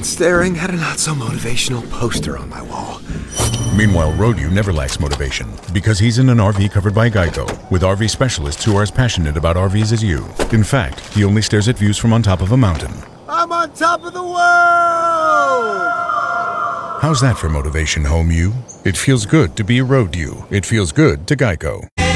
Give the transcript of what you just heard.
staring at a not-so-motivational poster on my wall. Meanwhile, Road-U never lacks motivation because he's in an RV covered by Geico, with RV specialists who are as passionate about RVs as you. In fact, he only stares at views from on top of a mountain. I'm on top of the world! How's that for motivation, Home U? It feels good to be Road-U. It feels good to Geico.